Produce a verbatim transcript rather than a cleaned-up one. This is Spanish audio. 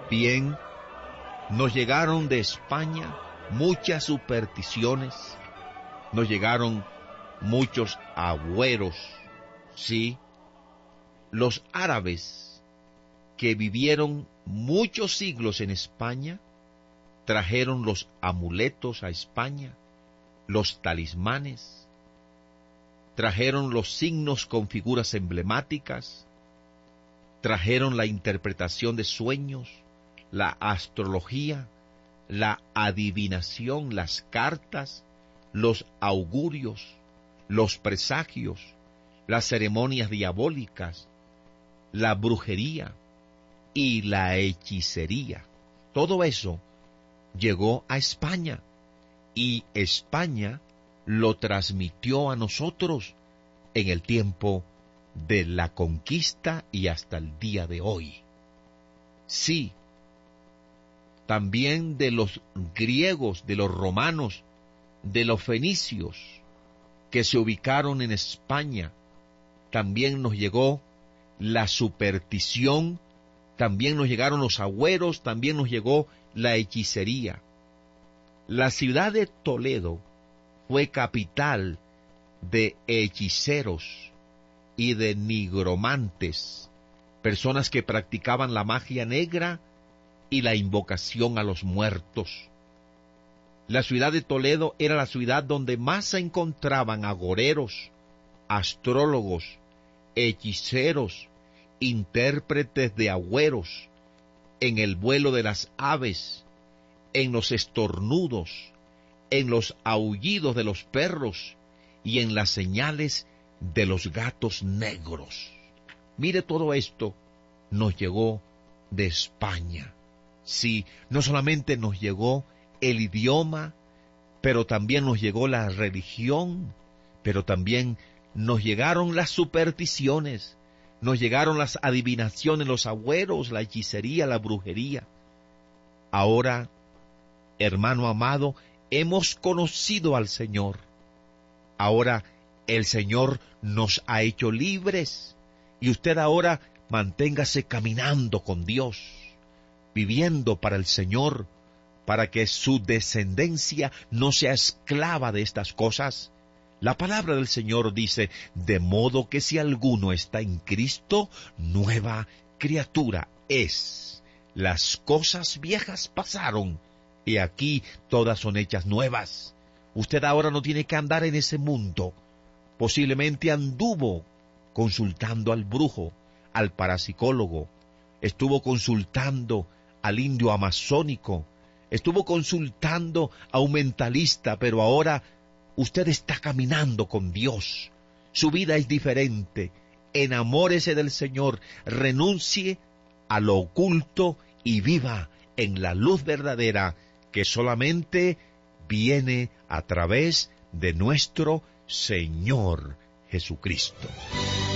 Bien, nos llegaron de España muchas supersticiones, nos llegaron muchos agüeros, sí. Los árabes que vivieron muchos siglos en España trajeron los amuletos a España, los talismanes, trajeron los signos con figuras emblemáticas, trajeron la interpretación de sueños, la astrología, la adivinación, las cartas, los augurios, los presagios, las ceremonias diabólicas, la brujería y la hechicería. Todo eso llegó a España y España lo transmitió a nosotros en el tiempo de la conquista y hasta el día de hoy. Sí, también de los griegos, de los romanos, de los fenicios que se ubicaron en España, también nos llegó la superstición, también nos llegaron los agüeros, también nos llegó la hechicería. La ciudad de Toledo fue capital de hechiceros y de nigromantes, personas que practicaban la magia negra y la invocación a los muertos. La ciudad de Toledo era la ciudad donde más se encontraban agoreros, astrólogos, hechiceros, intérpretes de agüeros, en el vuelo de las aves, en los estornudos, en los aullidos de los perros y en las señales de los gatos negros. Mire, todo esto nos llegó de España. Sí, no solamente nos llegó el idioma, pero también nos llegó la religión, pero también nos llegaron las supersticiones, nos llegaron las adivinaciones, los agüeros, la hechicería, la brujería. Ahora, hermano amado, hemos conocido al Señor. Ahora el Señor nos ha hecho libres y usted ahora manténgase caminando con Dios, viviendo para el Señor, para que su descendencia no sea esclava de estas cosas. La palabra del Señor dice, de modo que si alguno está en Cristo, nueva criatura es. Las cosas viejas pasaron, y aquí todas son hechas nuevas. Usted ahora no tiene que andar en ese mundo. Posiblemente anduvo consultando al brujo, al parapsicólogo, estuvo consultando al indio amazónico, estuvo consultando a un mentalista, pero ahora usted está caminando con Dios. Su vida es diferente. Enamórese del Señor, renuncie a lo oculto y viva en la luz verdadera que solamente viene a través de nuestro Señor Jesucristo.